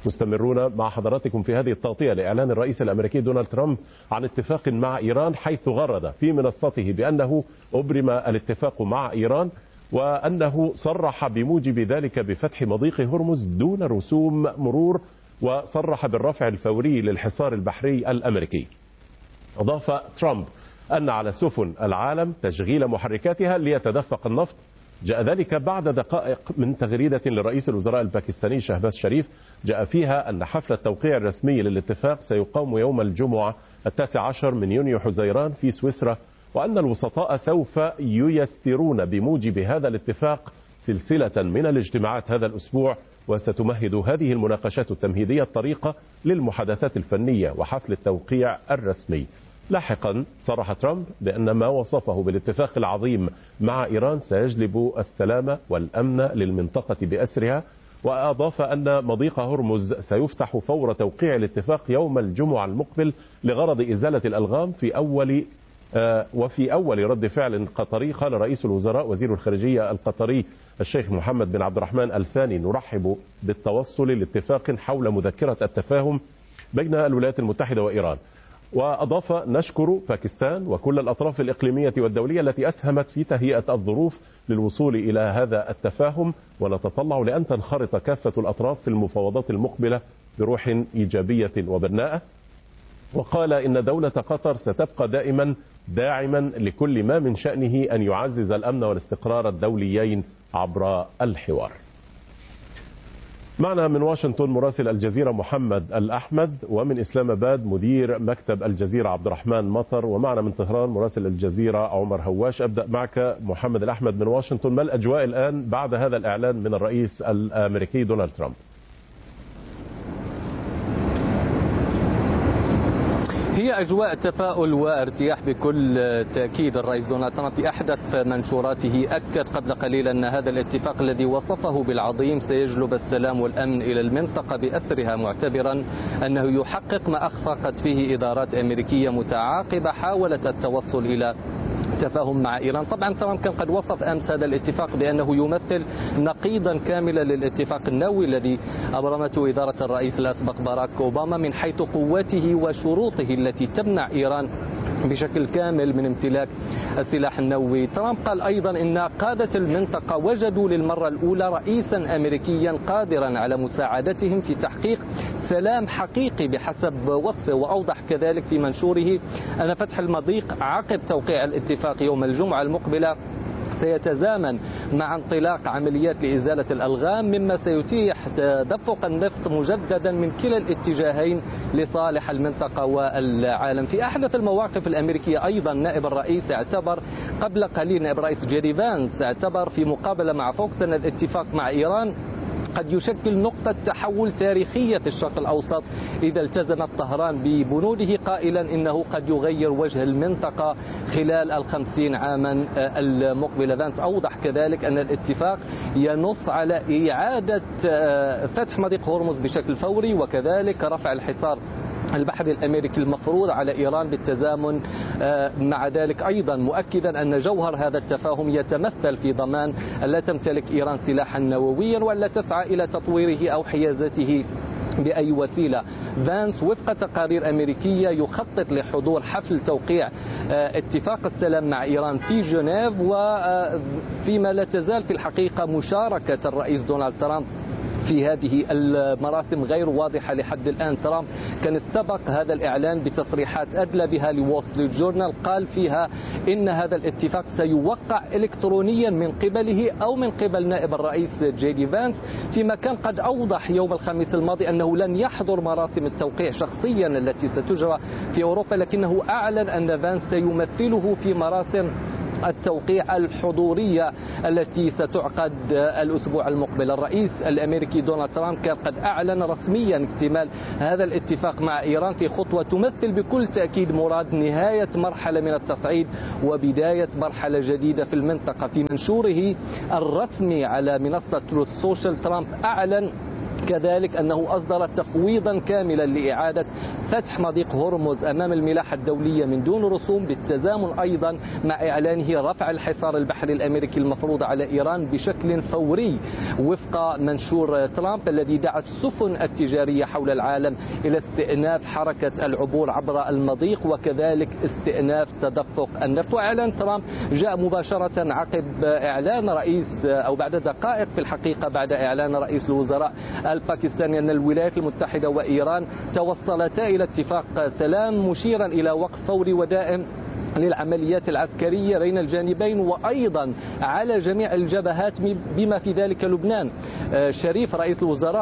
مستمرون مع حضراتكم في هذه التغطية لإعلان الرئيس الأمريكي دونالد ترامب عن اتفاق مع إيران، حيث غرد في منصته بأنه أبرم الاتفاق مع إيران، وأنه صرح بموجب ذلك بفتح مضيق هرمز دون رسوم مرور، وصرح بالرفع الفوري للحصار البحري الأمريكي. أضاف ترامب أن على سفن العالم تشغيل محركاتها ليتدفق النفط. جاء ذلك بعد دقائق من تغريدة لرئيس الوزراء الباكستاني شهباز شريف جاء فيها أن حفل التوقيع الرسمي للاتفاق سيقام يوم الجمعة 19 من يونيو حزيران في سويسرا، وأن الوسطاء سوف ييسرون بموجب هذا الاتفاق سلسلة من الاجتماعات هذا الأسبوع، وستمهد هذه المناقشات التمهيدية الطريقة للمحادثات الفنية وحفل التوقيع الرسمي. لاحقا صرح ترامب بأن ما وصفه بالاتفاق العظيم مع إيران سيجلب السلام والأمن للمنطقة بأسرها، وأضاف أن مضيق هرمز سيفتح فور توقيع الاتفاق يوم الجمعة المقبل لغرض إزالة الألغام وفي أول رد فعل قطري. قال رئيس الوزراء وزير الخارجية القطري الشيخ محمد بن عبد الرحمن الثاني: نرحب بالتوصل لاتفاق حول مذكرة التفاهم بين الولايات المتحدة وإيران. وأضاف: نشكر باكستان وكل الأطراف الإقليمية والدولية التي أسهمت في تهيئة الظروف للوصول إلى هذا التفاهم، ونتطلع لأن تنخرط كافة الأطراف في المفاوضات المقبلة بروح إيجابية وبناءة. وقال إن دولة قطر ستبقى دائما داعما لكل ما من شأنه أن يعزز الأمن والاستقرار الدوليين عبر الحوار. معنا من واشنطن مراسل الجزيرة محمد الأحمد، ومن إسلام آباد مدير مكتب الجزيرة عبد الرحمن مطر، ومعنا من طهران مراسل الجزيرة عمر هواش. أبدأ معك محمد الأحمد من واشنطن، ما الأجواء الآن بعد هذا الإعلان من الرئيس الأمريكي دونالد ترامب؟ هي أجواء تفاؤل وارتياح بكل تأكيد. الرئيس دونالد ترامب في أحدث منشوراته أكد قبل قليل أن هذا الاتفاق الذي وصفه بالعظيم سيجلب السلام والأمن إلى المنطقة بأسرها، معتبرا أنه يحقق ما أخفقت فيه إدارات أمريكية متعاقبة حاولت التوصل إلى تفاهم مع إيران. طبعا ترامب كان قد وصف أمس هذا الاتفاق بأنه يمثل نقيضا كاملا للاتفاق النووي الذي أبرمته إدارة الرئيس الأسبق باراك أوباما من حيث قوته وشروطه التي تمنع إيران بشكل كامل من امتلاك السلاح النووي. ترامب قال أيضا إن قادة المنطقة وجدوا للمرة الأولى رئيسا أمريكيا قادرا على مساعدتهم في تحقيق سلام حقيقي بحسب وصفه. وأوضح كذلك في منشوره أن فتح المضيق عقب توقيع الاتفاق يوم الجمعة المقبلة سيتزامن مع انطلاق عمليات لإزالة الألغام، مما سيتيح تدفق النفط مجددا من كلا الاتجاهين لصالح المنطقة والعالم. في أحدث المواقف الأمريكية أيضا نائب الرئيس اعتبر قبل قليل، نائب الرئيس جيدي فانس اعتبر في مقابلة مع فوكس أن الاتفاق مع إيران قد يشكل نقطة تحول تاريخية في الشرق الأوسط إذا التزمت طهران ببنوده، قائلا إنه قد يغير وجه المنطقة خلال 50 عاما المقبلة. فانس أوضح كذلك أن الاتفاق ينص على إعادة فتح مضيق هرمز بشكل فوري، وكذلك رفع الحصار البحري الأمريكي المفروض على إيران بالتزامن مع ذلك، أيضا مؤكدا أن جوهر هذا التفاهم يتمثل في ضمان أن لا تمتلك إيران سلاحا نوويا ولا تسعى إلى تطويره أو حيازته بأي وسيلة. فانس وفق تقارير أمريكية يخطط لحضور حفل توقيع اتفاق السلام مع إيران في جنيف، وفيما لا تزال في الحقيقة مشاركة الرئيس دونالد ترامب في هذه المراسم غير واضحة لحد الآن. ترامب كان استبق هذا الإعلان بتصريحات أدلى بها لوول ستريت جورنال، قال فيها إن هذا الاتفاق سيوقع إلكترونيا من قبله أو من قبل نائب الرئيس جيدي فانس، فيما كان قد أوضح يوم الخميس الماضي أنه لن يحضر مراسم التوقيع شخصيا التي ستجرى في أوروبا، لكنه أعلن أن فانس سيمثله في مراسم التوقيع الحضورية التي ستعقد الأسبوع المقبل. الرئيس الأمريكي دونالد ترامب كان قد أعلن رسميا اكتمال هذا الاتفاق مع إيران في خطوة تمثل بكل تأكيد مراد نهاية مرحلة من التصعيد وبداية مرحلة جديدة في المنطقة. في منشوره الرسمي على منصة تروث سوشيال، ترامب أعلن كذلك أنه أصدر تفويضا كاملا لإعادة فتح مضيق هرمز أمام الملاحة الدولية من دون رسوم، بالتزامن أيضا مع إعلانه رفع الحصار البحري الأمريكي المفروض على إيران بشكل فوري وفق منشور ترامب الذي دعا السفن التجارية حول العالم إلى استئناف حركة العبور عبر المضيق وكذلك استئناف تدفق النفط. وإعلان ترامب جاء مباشرة عقب إعلان رئيس أو بعد دقائق في الحقيقة بعد إعلان رئيس الوزراء الباكستاني أن الولايات المتحدة وإيران توصلتا إلى اتفاق سلام مشيرا إلى وقف فوري ودائم للعمليات العسكرية بين الجانبين وأيضا على جميع الجبهات بما في ذلك لبنان. شريف رئيس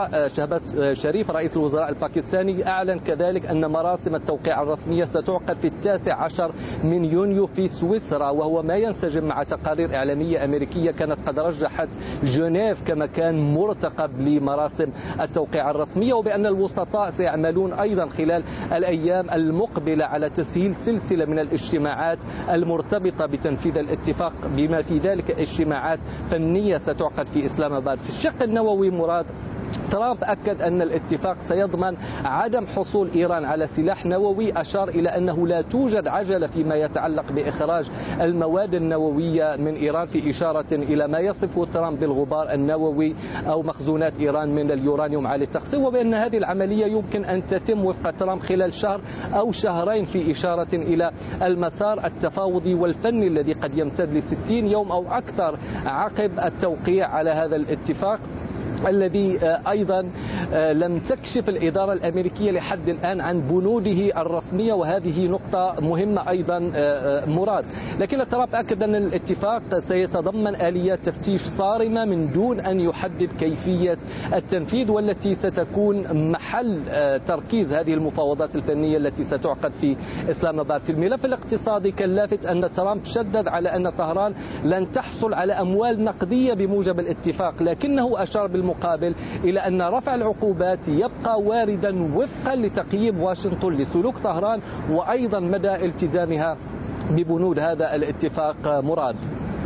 الوزراء الباكستاني أعلن كذلك أن مراسم التوقيع الرسمية ستعقد في 19 من يونيو في سويسرا، وهو ما ينسجم مع تقارير إعلامية أمريكية كانت قد رجحت جنيف كمكان مرتقب لمراسم التوقيع الرسمية، وبأن الوسطاء سيعملون أيضا خلال الأيام المقبلة على تسهيل سلسلة من الاجتماعات المرتبطة بتنفيذ الاتفاق بما في ذلك اجتماعات فنية ستعقد في إسلام آباد. في الشق النووي مراد، ترامب أكد أن الاتفاق سيضمن عدم حصول إيران على سلاح نووي، أشار إلى أنه لا توجد عجلة فيما يتعلق بإخراج المواد النووية من إيران، في إشارة إلى ما يصفه ترامب بالغبار النووي أو مخزونات إيران من اليورانيوم عالي التخصيب، وبأن هذه العملية يمكن أن تتم وفق ترامب خلال شهر أو شهرين، في إشارة إلى المسار التفاوضي والفني الذي قد يمتد ل60 يوم أو أكثر عقب التوقيع على هذا الاتفاق الذي أيضا لم تكشف الإدارة الأمريكية لحد الآن عن بنوده الرسمية، وهذه نقطة مهمة أيضا مراد. لكن ترامب أكد أن الاتفاق سيتضمن آليات تفتيش صارمة من دون أن يحدد كيفية التنفيذ، والتي ستكون محل تركيز هذه المفاوضات الفنية التي ستعقد في إسلام آباد. في الملف الاقتصادي كان لافت أن ترامب شدد على أن طهران لن تحصل على أموال نقدية بموجب الاتفاق، لكنه أشار بالمقابل إلى أن رفع العقوبات يبقى واردا وفقا لتقييم واشنطن لسلوك طهران وأيضا مدى التزامها ببنود هذا الاتفاق. مراد.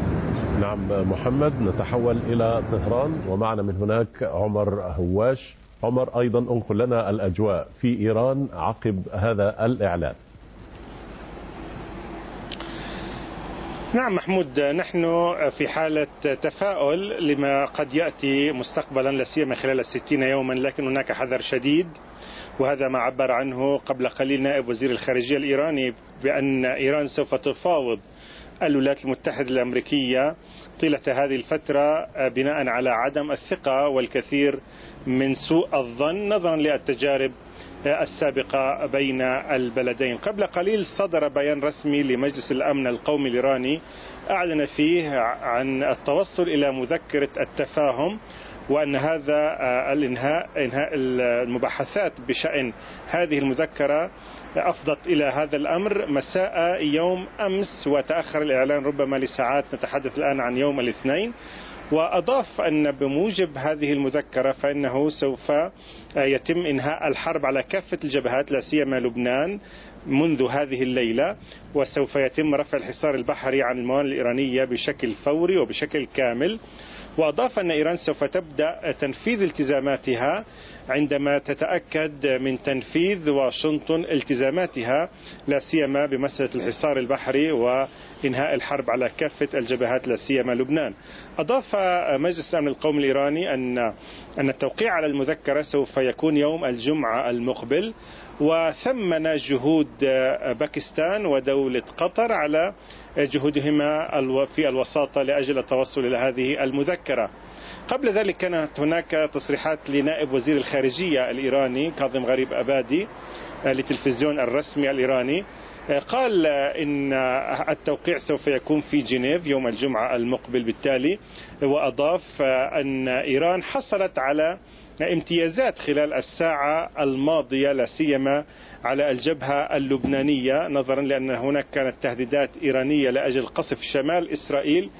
نعم محمد، نتحول إلى طهران ومعنا من هناك عمر هواش. عمر، أيضا انقل لنا الأجواء في إيران عقب هذا الإعلان. نعم محمود، نحن في حالة تفاؤل لما قد يأتي مستقبلا، لا سيما خلال 60 يوما، لكن هناك حذر شديد، وهذا ما عبر عنه قبل قليل نائب وزير الخارجية الإيراني بأن إيران سوف تفاوض الولايات المتحدة الأمريكية طيلة هذه الفترة بناء على عدم الثقة والكثير من سوء الظن نظرا للتجارب السابقة بين البلدين. قبل قليل صدر بيان رسمي لمجلس الأمن القومي الإيراني أعلن فيه عن التوصل إلى مذكرة التفاهم، وأن هذا إنهاء المباحثات بشأن هذه المذكرة أفضت إلى هذا الأمر مساء يوم أمس، وتأخر الإعلان ربما لساعات، نتحدث الآن عن يوم الاثنين. وأضاف أن بموجب هذه المذكرة فإنه سوف يتم إنهاء الحرب على كافة الجبهات لا سيما لبنان منذ هذه الليلة، وسوف يتم رفع الحصار البحري عن الموانئ الإيرانية بشكل فوري وبشكل كامل. وأضاف أن إيران سوف تبدأ تنفيذ التزاماتها عندما تتأكد من تنفيذ واشنطن التزاماتها لا سيما بمسألة الحصار البحري وإنهاء الحرب على كافة الجبهات لا سيما لبنان. أضاف مجلس الأمن القومي الإيراني أن التوقيع على المذكرة سوف يكون يوم الجمعة المقبل، وثمن جهود باكستان ودولة قطر على جهودهما في الوساطة لأجل التوصل إلى هذه المذكرة. قبل ذلك كانت هناك تصريحات لنائب وزير الخارجية الإيراني كاظم غريب أبادي للتلفزيون الرسمي الإيراني، قال إن التوقيع سوف يكون في جنيف يوم الجمعة المقبل بالتالي. وأضاف أن إيران حصلت على امتيازات خلال الساعة الماضية لا سيما على الجبهة اللبنانية، نظرا لأن هناك كانت تهديدات إيرانية لأجل قصف شمال إسرائيل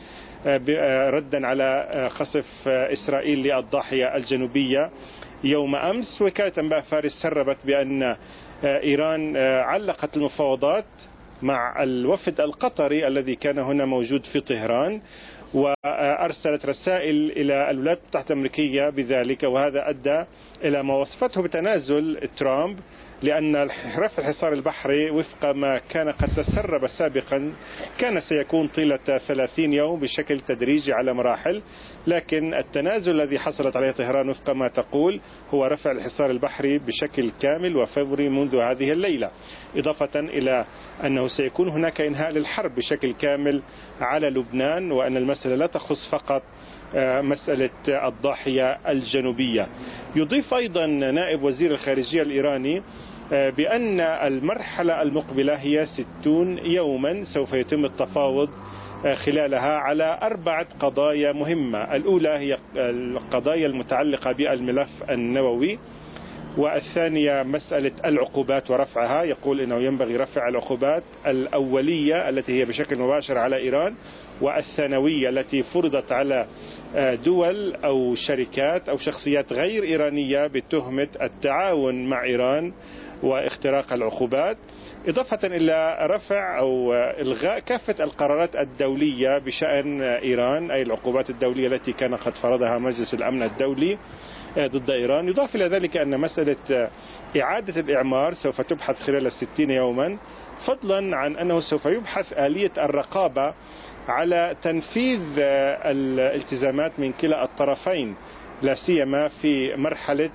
ردا على قصف إسرائيل للضاحية الجنوبية يوم أمس. وكالة أنباء فارس سربت بأن إيران علقت المفاوضات مع الوفد القطري الذي كان هنا موجود في طهران، وأرسلت رسائل إلى الولايات المتحدة الأمريكية بذلك، وهذا أدى إلى ما وصفته بتنازل ترامب، لأن رفع الحصار البحري وفق ما كان قد تسرب سابقا كان سيكون طيلة 30 يوم بشكل تدريجي على مراحل، لكن التنازل الذي حصلت عليه طهران وفق ما تقول هو رفع الحصار البحري بشكل كامل وفوري منذ هذه الليلة، إضافة إلى أنه سيكون هناك إنهاء للحرب بشكل كامل على لبنان، وأن المسألة لا تخص فقط مسألة الضاحية الجنوبية. يضيف أيضا نائب وزير الخارجية الإيراني بأن المرحلة المقبلة هي 60 يوما سوف يتم التفاوض خلالها على 4 قضايا مهمة. الأولى هي القضايا المتعلقة بالملف النووي، والثانية مسألة العقوبات ورفعها، يقول إنه ينبغي رفع العقوبات الأولية التي هي بشكل مباشر على إيران، والثانوية التي فرضت على دول أو شركات أو شخصيات غير إيرانية بتهمة التعاون مع إيران واختراق العقوبات، إضافة إلى رفع أو إلغاء كافة القرارات الدولية بشأن إيران، أي العقوبات الدولية التي كان قد فرضها مجلس الأمن الدولي ضد إيران. يضاف إلى ذلك أن مسألة إعادة الإعمار سوف تبحث خلال 60 يوما، فضلا عن أنه سوف يبحث آلية الرقابة على تنفيذ الالتزامات من كلا الطرفين، لا سيما في مرحلة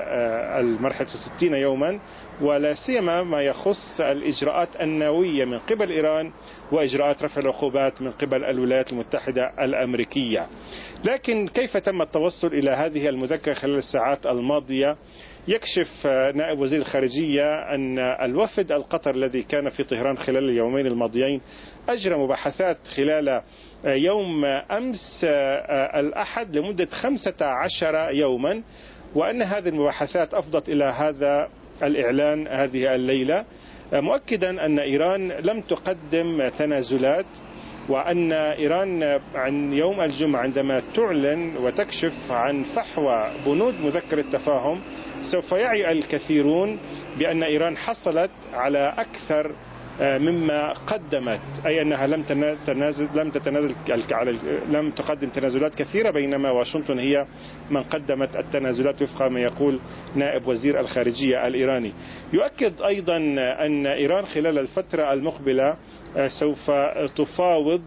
60 يوما، ولا سيما ما يخص الإجراءات النووية من قبل إيران وإجراءات رفع العقوبات من قبل الولايات المتحدة الأمريكية. لكن كيف تم التوصل إلى هذه المذكرة خلال الساعات الماضية؟ يكشف نائب وزير الخارجية أن الوفد القطري الذي كان في طهران خلال اليومين الماضيين أجرى مباحثات خلال يوم أمس الأحد لمدة 15 يوما، وأن هذه المباحثات أفضت إلى هذا الإعلان هذه الليلة، مؤكدا أن إيران لم تقدم تنازلات، وأن إيران عن يوم الجمعة عندما تعلن وتكشف عن فحوى بنود مذكرة التفاهم سوف يعي الكثيرون بأن إيران حصلت على أكثر مما قدمت، أي أنها لم تقدم تنازلات كثيرة، بينما واشنطن هي من قدمت التنازلات وفق ما يقول نائب وزير الخارجية الإيراني. يؤكد أيضا أن إيران خلال الفترة المقبلة سوف تفاوض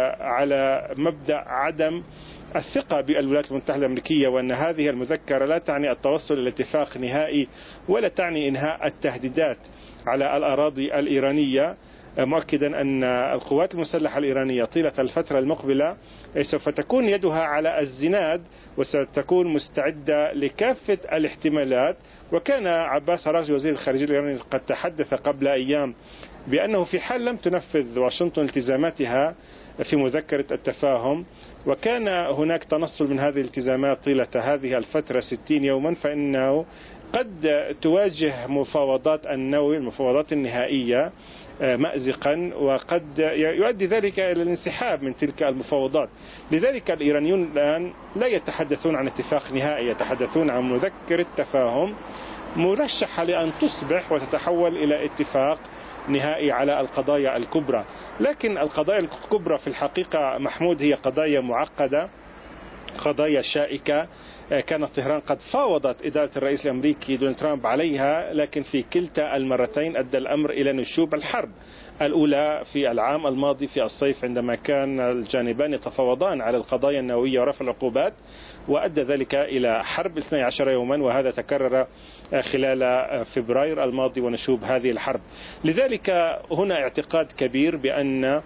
على مبدأ عدم الثقة بالولايات المتحدة الأمريكية، وأن هذه المذكرة لا تعني التوصل إلى اتفاق نهائي ولا تعني إنهاء التهديدات على الأراضي الإيرانية، مؤكدا أن القوات المسلحة الإيرانية طيلة الفترة المقبلة سوف تكون يدها على الزناد وستكون مستعدة لكافة الاحتمالات. وكان عباس عراقجي وزير الخارجية الإيراني قد تحدث قبل أيام بأنه في حال لم تنفذ واشنطن التزاماتها في مذكرة التفاهم وكان هناك تنصل من هذه الالتزامات طيلة هذه الفترة 60 يوما، فإنه قد تواجه مفاوضات النووي المفاوضات النهائية مأزقا، وقد يؤدي ذلك إلى الانسحاب من تلك المفاوضات. لذلك الإيرانيون الآن لا يتحدثون عن اتفاق نهائي، يتحدثون عن مذكرة تفاهم مرشحة لأن تصبح وتتحول إلى اتفاق نهائي على القضايا الكبرى. لكن القضايا الكبرى في الحقيقة محمود هي قضايا معقدة، قضايا شائكة، كانت طهران قد فاوضت إدارة الرئيس الأمريكي دونالد ترامب عليها، لكن في كلتا المرتين أدى الأمر إلى نشوب الحرب. الأولى في العام الماضي في الصيف عندما كان الجانبان يتفاوضان على القضايا النووية ورفع العقوبات، وأدى ذلك إلى حرب 12 يوما، وهذا تكرر خلال فبراير الماضي ونشوب هذه الحرب. لذلك هنا اعتقاد كبير بأن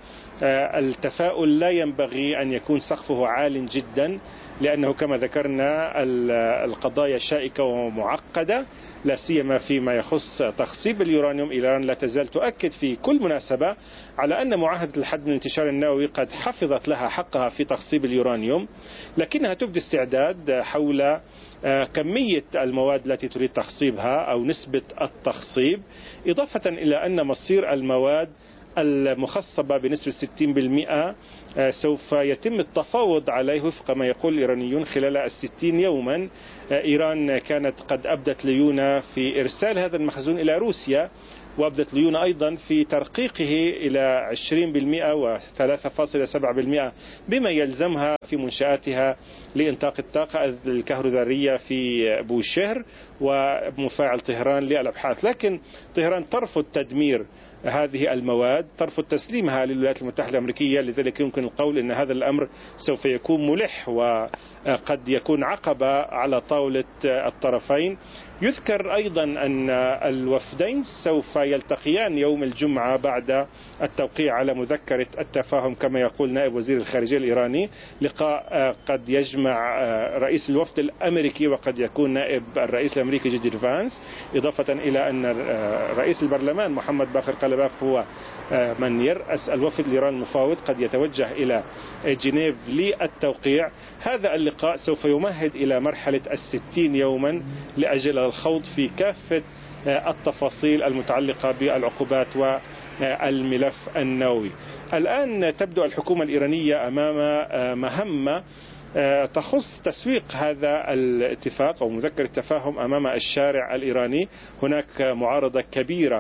التفاؤل لا ينبغي أن يكون سقفه عال جدا، لأنه كما ذكرنا القضايا شائكة ومعقدة، لا سيما فيما يخص تخصيب اليورانيوم. إيران لا تزال تؤكد في كل مناسبة على أن معاهدة الحد من الانتشار النووي قد حفظت لها حقها في تخصيب اليورانيوم، لكنها تبدي استعداد حول كمية المواد التي تريد تخصيبها أو نسبة التخصيب، إضافة إلى أن مصير المواد المخصبة بنسبة 60% سوف يتم التفاوض عليه وفق ما يقول الإيرانيون خلال 60 يوما. إيران كانت قد أبدت ليونة في إرسال هذا المخزون إلى روسيا، وأبدت ليونه أيضا في ترقيقه إلى 20% و3.7% بما يلزمها في منشآتها لإنتاج الطاقة الكهروذرية في بوشهر ومفاعل طهران للأبحاث. لكن طهران ترفض تدمير هذه المواد، ترفض تسليمها للولايات المتحدة الأمريكية. لذلك يمكن القول أن هذا الأمر سوف يكون ملح وقد يكون عقبة على طاولة الطرفين. يذكر أيضا أن الوفدين سوف يلتقيان يوم الجمعة بعد التوقيع على مذكرة التفاهم كما يقول نائب وزير الخارجية الإيراني، لقاء قد يجمع رئيس الوفد الأمريكي وقد يكون نائب الرئيس الأمريكي جي دي فانس، إضافة إلى أن رئيس البرلمان محمد باقر قلباف هو من يرأس الوفد الإيراني المفاوض قد يتوجه إلى جنيف للتوقيع. هذا اللقاء سوف يمهد إلى مرحلة 60 يوما لأجل الخوض في كافة التفاصيل المتعلقة بالعقوبات والملف النووي. الآن تبدو الحكومة الإيرانية أمام مهمة تخص تسويق هذا الاتفاق أو مذكرة التفاهم أمام الشارع الإيراني. هناك معارضة كبيرة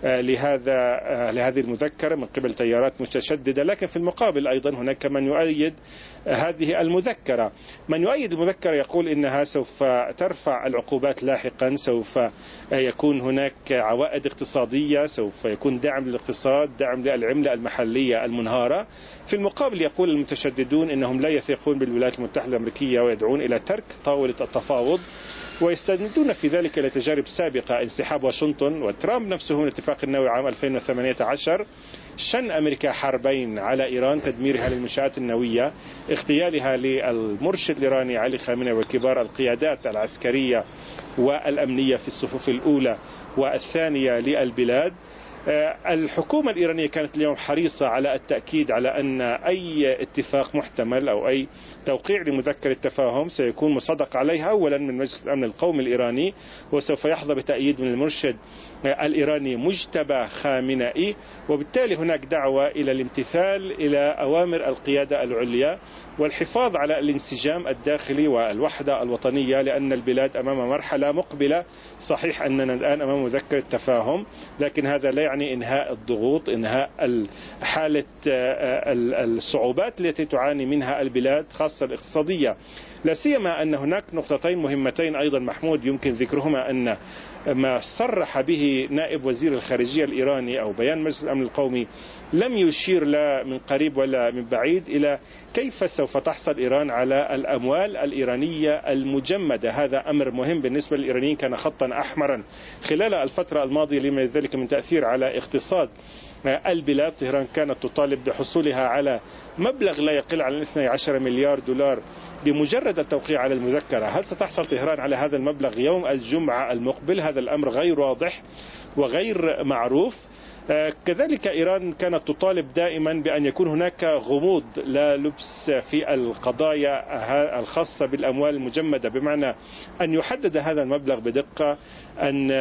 لهذه المذكرة من قبل تيارات متشددة، لكن في المقابل أيضا هناك من يؤيد هذه المذكرة. من يؤيد المذكرة يقول إنها سوف ترفع العقوبات لاحقا، سوف يكون هناك عوائد اقتصادية، سوف يكون دعم للاقتصاد، دعم للعملة المحلية المنهارة. في المقابل يقول المتشددون إنهم لا يثقون بالولايات المتحدة الأمريكية ويدعون إلى ترك طاولة التفاوض، ويستندون في ذلك إلى تجارب سابقة، انسحاب واشنطن وترامب نفسه من الاتفاق النووي عام 2018، شن أمريكا حربين على إيران، تدميرها للمنشآت النووية، اغتيالها للمرشد الإيراني علي خامنئي وكبار القيادات العسكرية والأمنية في الصفوف الأولى والثانية للبلاد. الحكومة الإيرانية كانت اليوم حريصة على التأكيد على أن أي اتفاق محتمل أو أي توقيع لمذكرة التفاهم سيكون مصدق عليها أولا من مجلس الأمن القومي الإيراني، وسوف يحظى بتأييد من المرشد الإيراني مجتبى خامنئي، وبالتالي هناك دعوة إلى الامتثال إلى أوامر القيادة العليا والحفاظ على الانسجام الداخلي والوحدة الوطنية، لأن البلاد أمام مرحلة مقبلة. صحيح أننا الآن أمام مذكرة تفاهم، لكن هذا لا يعني إنهاء الضغوط، إنهاء حالة الصعوبات التي تعاني منها البلاد خاصة الاقتصادية. لا سيما أن هناك نقطتين مهمتين أيضا محمود يمكن ذكرهما، أن ما صرح به نائب وزير الخارجية الإيراني أو بيان مجلس الأمن القومي لم يشير لا من قريب ولا من بعيد إلى كيف سوف تحصل إيران على الأموال الإيرانية المجمدة. هذا أمر مهم بالنسبة للإيرانيين، كان خطا أحمرا خلال الفترة الماضية لما ذلك من تأثير على اقتصاد البلاد. طهران كانت تطالب بحصولها على مبلغ لا يقل عن 12 مليار دولار بمجرد التوقيع على المذكرة. هل ستحصل طهران على هذا المبلغ يوم الجمعة المقبل؟ هذا الأمر غير واضح وغير معروف. كذلك إيران كانت تطالب دائما بأن يكون هناك غموض لا لبس في القضايا الخاصة بالأموال المجمدة، بمعنى أن يحدد هذا المبلغ بدقة، أن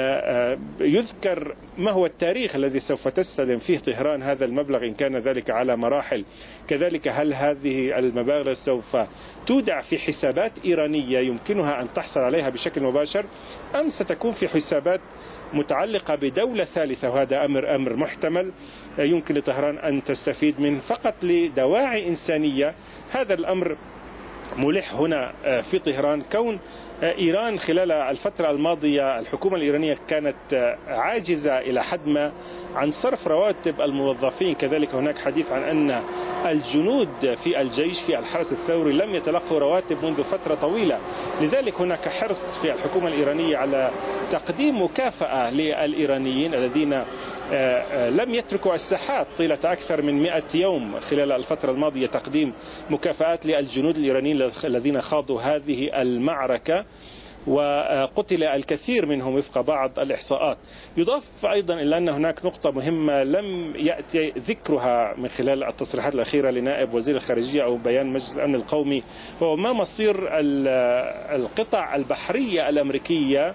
يذكر ما هو التاريخ الذي سوف تستلم فيه طهران هذا المبلغ إن كان ذلك على مراحل. كذلك هل هذه المبالغ سوف تودع في حسابات إيرانية يمكنها أن تحصل عليها بشكل مباشر، أم ستكون في حسابات متعلقة بدولة ثالثة؟ وهذا أمر محتمل يمكن لطهران أن تستفيد منه فقط لدواعي إنسانية. هذا الأمر ملح هنا في طهران. كون إيران خلال الفترة الماضية الحكومة الإيرانية كانت عاجزة إلى حد ما عن صرف رواتب الموظفين، كذلك هناك حديث عن أن الجنود في الجيش في الحرس الثوري لم يتلقوا رواتب منذ فترة طويلة. لذلك هناك حرص في الحكومة الإيرانية على تقديم مكافأة للإيرانيين الذين لم يتركوا الساحات طيلة أكثر من 100 يوم خلال الفترة الماضية، تقديم مكافآت للجنود الإيرانيين الذين خاضوا هذه المعركة، وقتل الكثير منهم وفق بعض الإحصاءات. يضاف أيضا إلى أن هناك نقطة مهمة لم يأتي ذكرها من خلال التصريحات الأخيرة لنائب وزير الخارجية أو بيان مجلس الأمن القومي، هو ما مصير القطع البحرية الأمريكية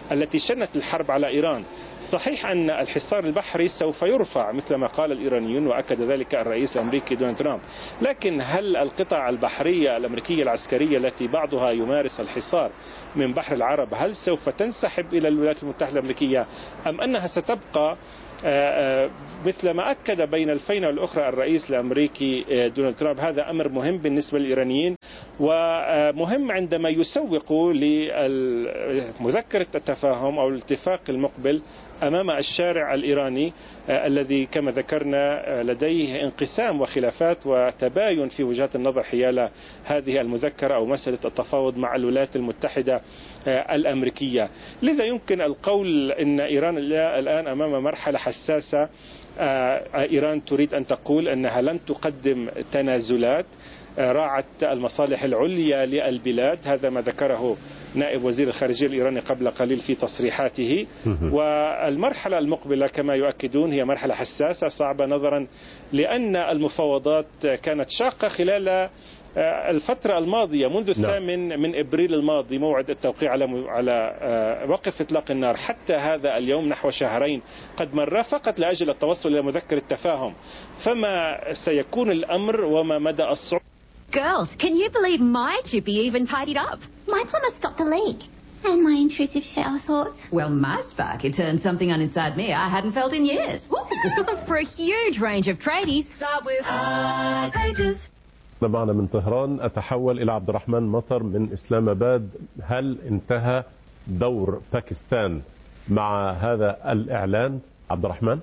التي شنت الحرب على إيران. صحيح أن الحصار البحري سوف يرفع مثل ما قال الإيرانيون وأكد ذلك الرئيس الأمريكي دونالد ترامب، لكن هل القطع البحرية الأمريكية العسكرية التي بعضها يمارس الحصار من بحر العرب هل سوف تنسحب إلى الولايات المتحدة الأمريكية أم أنها ستبقى مثل ما أكد بين الفينة والأخرى الرئيس الأمريكي دونالد ترامب؟ هذا أمر مهم بالنسبة للإيرانيين ومهم عندما يسوقوا لمذكرة التفاهم أو الاتفاق المقبل أمام الشارع الإيراني الذي كما ذكرنا لديه انقسام وخلافات وتباين في وجهات النظر حيال هذه المذكرة أو مسألة التفاوض مع الولايات المتحدة الأمريكية. لذا يمكن القول أن إيران الآن أمام مرحلة حساسة. إيران تريد أن تقول أنها لن تقدم تنازلات، راعت المصالح العليا للبلاد، هذا ما ذكره نائب وزير الخارجية الإيراني قبل قليل في تصريحاته. والمرحلة المقبلة كما يؤكدون هي مرحلة حساسة صعبة نظرا لأن المفاوضات كانت شاقة خلال الفترة الماضية منذ 8 أبريل الماضي موعد التوقيع على وقف إطلاق النار حتى هذا اليوم نحو شهرين قد مر فقط لأجل التوصل إلى مذكرة التفاهم. فما سيكون الأمر وما مدى الصعوبة؟ Girls, can you believe my chippy even tidied up? My plumber stopped the leak. And my intrusive shower thoughts. Well, my sparky turned something on inside me I hadn't felt in years. For a huge range of tradies, start with Pages. معنا من طهران أتحول إلى عبد الرحمن مطر من إسلام آباد. هل انتهى دور باكستان مع هذا الإعلان عبد الرحمن؟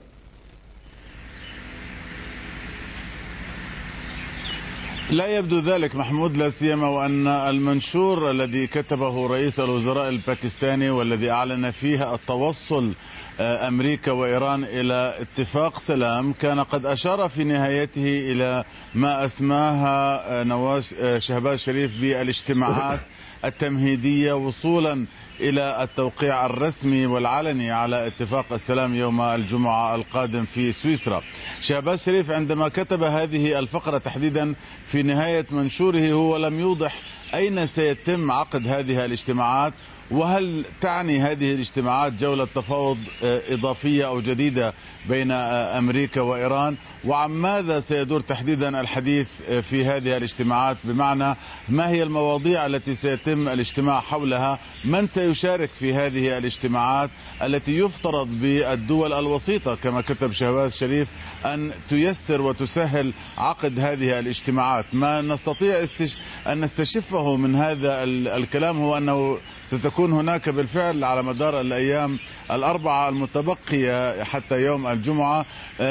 لا يبدو ذلك محمود، لا سيما وأن المنشور الذي كتبه رئيس الوزراء الباكستاني والذي أعلن فيها التوصل أمريكا وإيران إلى اتفاق سلام كان قد أشار في نهايته إلى ما أسماها شهباز شريف بالاجتماعات التمهيدية وصولا إلى التوقيع الرسمي والعلني على اتفاق السلام يوم الجمعة القادم في سويسرا. شهباز شريف عندما كتب هذه الفقرة تحديدا في نهاية منشوره هو لم يوضح أين سيتم عقد هذه الاجتماعات، وهل تعني هذه الاجتماعات جولة تفاوض إضافية أو جديدة بين أمريكا وإيران، وعن ماذا سيدور تحديدا الحديث في هذه الاجتماعات، بمعنى ما هي المواضيع التي سيتم الاجتماع حولها، من سيشارك في هذه الاجتماعات التي يفترض بالدول الوسيطة كما كتب شهباز شريف أن تيسر وتسهل عقد هذه الاجتماعات. ما نستطيع أن نستشفه من هذا الكلام هو أنه ستكون هناك بالفعل على مدار الأيام الأربعة المتبقية حتى يوم الجمعة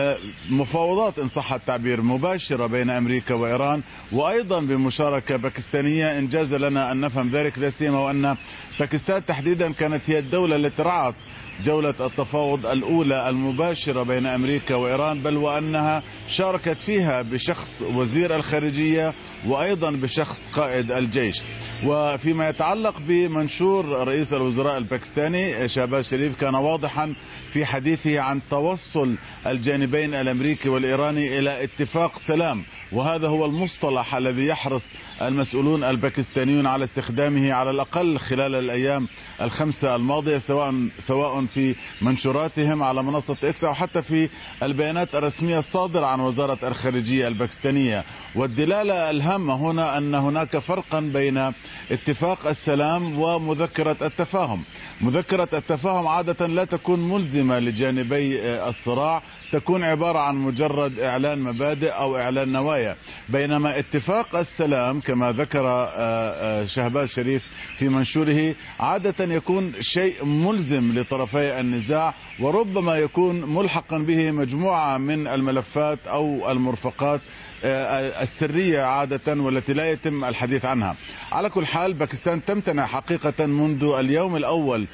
مفاوضات إن صح التعبير مباشرة بين أمريكا وإيران، وأيضا بمشاركة باكستانية إن جاز لنا أن نفهم ذلك، لا سيما وأن باكستان تحديدا كانت هي الدولة التي رعت جولة التفاوض الأولى المباشرة بين أمريكا وإيران، بل وأنها شاركت فيها بشخص وزير الخارجية وأيضا بشخص قائد الجيش. وفيما يتعلق بمنشور رئيس الوزراء الباكستاني شهباز شريف كان واضحا في حديثه عن توصل الجانبين الأمريكي والإيراني إلى اتفاق سلام، وهذا هو المصطلح الذي يحرص المسؤولون الباكستانيون على استخدامه على الأقل خلال الأيام الخمسة الماضية، سواء في منشوراتهم على منصة إكس أو حتى في البيانات الرسمية الصادرة عن وزارة الخارجية الباكستانية. والدلالة الهامة هنا أن هناك فرقا بين اتفاق السلام ومذكرة التفاهم. مذكرة التفاهم عادة لا تكون ملزمة لجانبي الصراع، تكون عبارة عن مجرد إعلان مبادئ أو إعلان نوايا، بينما اتفاق السلام كما ذكر شهباز شريف في منشوره عادة يكون شيء ملزم لطرفي النزاع، وربما يكون ملحقا به مجموعة من الملفات أو المرفقات السرية عادة والتي لا يتم الحديث عنها. على كل حال باكستان تمتنع حقيقة منذ اليوم الأول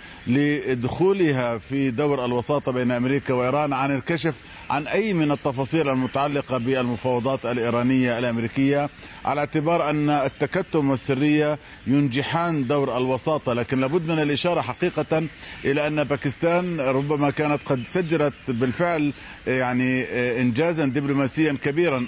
لدخولها في دور الوساطة بين أمريكا وإيران عن الكشف عن أي من التفاصيل المتعلقة بالمفاوضات الإيرانية الأمريكية، على اعتبار أن التكتم والسرية ينجحان دور الوساطة. لكن لابد من الإشارة حقيقة إلى أن باكستان ربما كانت قد سجلت بالفعل يعني إنجازا دبلوماسيا كبيرا. أول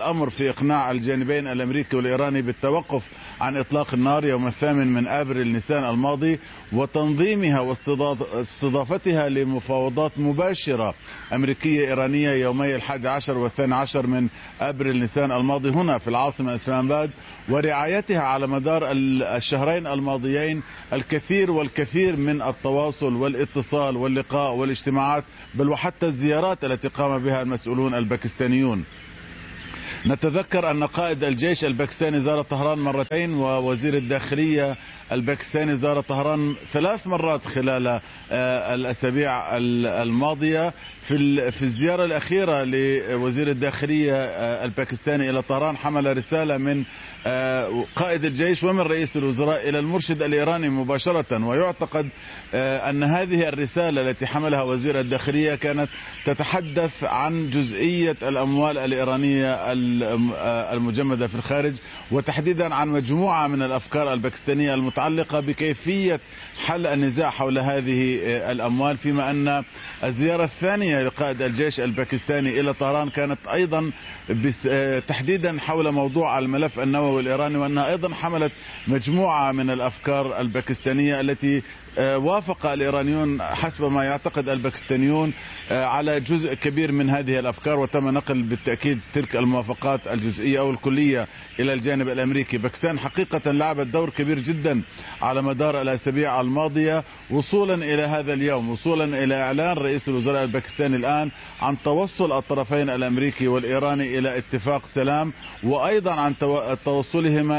الأمر في إقناع الجانبين الأمريكي والإيراني بالتوقف عن إطلاق النار يوم 8 أبريل نيسان الماضي، وتنظيمها واستضافتها لمفاوضات مباشرة أمريكية إيرانية يومي 11 و12 أبريل نيسان الماضي هنا في العاصمة إسلام آباد، ورعايتها على مدار الشهرين الماضيين الكثير والكثير من التواصل والاتصال واللقاء والاجتماعات، بل وحتى الزيارات التي قام بها المسؤولون الباكستانيون. نتذكر أن قائد الجيش الباكستاني زار طهران مرتين، ووزير الداخلية الباكستاني زار طهران 3 مرات خلال الأسابيع الماضية. في الزيارة الأخيرة لوزير الداخلية الباكستاني إلى طهران حمل رسالة من قائد الجيش ومن رئيس الوزراء إلى المرشد الإيراني مباشرة، ويعتقد أن هذه الرسالة التي حملها وزير الداخلية كانت تتحدث عن جزئية الأموال الإيرانية المجمدة في الخارج، وتحديدا عن مجموعة من الأفكار الباكستانية المتعلقة بكيفية حل النزاع حول هذه الأموال، فيما أن الزيارة الثانية لقائد الجيش الباكستاني إلى طهران كانت أيضا تحديدا حول موضوع الملف النووي الإيراني، وأنها أيضا حملت مجموعة من الأفكار الباكستانية التي وافق الإيرانيون حسب ما يعتقد الباكستانيون على جزء كبير من هذه الأفكار، وتم نقل بالتأكيد تلك الموافقات الجزئية أو الكلية إلى الجانب الأمريكي. باكستان حقيقة لعبت دور كبير جدا على مدار الأسابيع الماضية وصولا إلى هذا اليوم، وصولا إلى إعلان رئيس الوزراء الباكستاني الآن عن توصل الطرفين الأمريكي والإيراني إلى اتفاق سلام، وأيضا عن توصلهما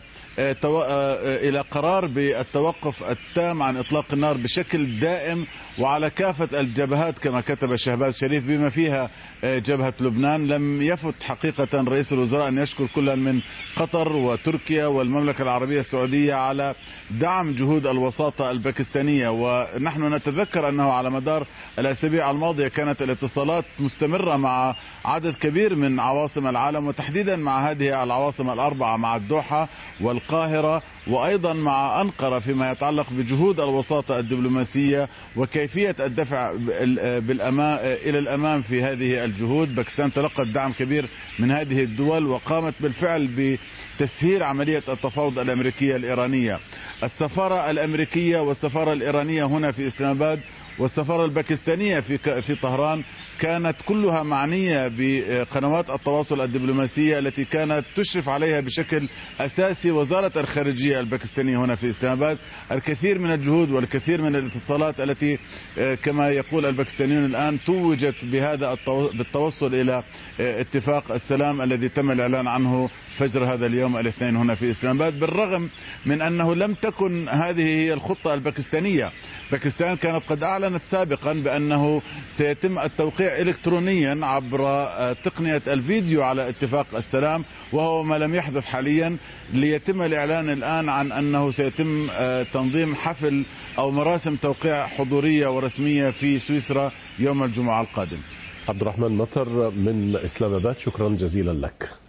إلى قرار بالتوقف التام عن إطلاق النار بشكل دائم وعلى كافة الجبهات كما كتب شهباز شريف بما فيها جبهة لبنان. لم يفت حقيقة رئيس الوزراء أن يشكر كل من قطر وتركيا والمملكة العربية السعودية على دعم جهود الوساطة الباكستانية، ونحن نتذكر أنه على مدار الأسابيع الماضية كانت الاتصالات مستمرة مع عدد كبير من عواصم العالم، وتحديدا مع هذه العواصم الأربعة، مع الدوحة والقاهرة وأيضا مع أنقرة، فيما يتعلق بجهود الوساطة الدبلوماسية وكيفية الدفع إلى الأمام في هذه الجهود. باكستان تلقت دعم كبير من هذه الدول وقامت بالفعل بتسهيل عملية التفاوض الأمريكية الإيرانية. السفارة الأمريكية والسفارة الإيرانية هنا في إسلام آباد والسفارة الباكستانية في طهران كانت كلها معنية بقنوات التواصل الدبلوماسية التي كانت تشرف عليها بشكل أساسي وزارة الخارجية الباكستانية هنا في إسلام آباد. الكثير من الجهود والكثير من الاتصالات التي كما يقول الباكستانيون الآن توجت بالتوصل إلى اتفاق السلام الذي تم الإعلان عنه فجر هذا اليوم الاثنين هنا في إسلام آباد، بالرغم من أنه لم تكن هذه هي الخطة الباكستانية. باكستان كانت قد أعلنت سابقا بأنه سيتم التوقيع إلكترونيا عبر تقنية الفيديو على اتفاق السلام، وهو ما لم يحدث حاليا، ليتم الإعلان الآن عن أنه سيتم تنظيم حفل أو مراسم توقيع حضورية ورسمية في سويسرا يوم الجمعة القادم. عبد الرحمن مطر من إسلام آباد، شكرا جزيلا لك.